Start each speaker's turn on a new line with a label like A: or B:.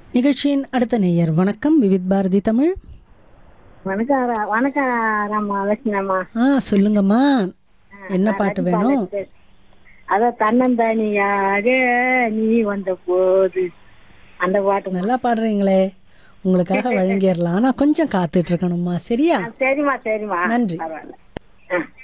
A: நிகழ்ச்சியின் அடுத்த நேயர். வணக்கம், விவித் பாரதி தமிழ்.
B: வணக்கம் வணக்கம் ராமா லட்சுமியம்மா.
A: சொல்லுங்கம்மா, என்ன பாட்டு வேணும்?
B: அத தன்னந்தனியாக நீ வந்த போது அந்த பாட்டு.
A: நல்லா பாடுறீங்களே, உங்களுக்காக வழங்கிடலாம். ஆனா கொஞ்சம் காத்துட்டு இருக்கணும்மா, சரியா?
B: சரிம்மா சரிம்மா.
A: நன்றி.
B: பரவாயில்ல.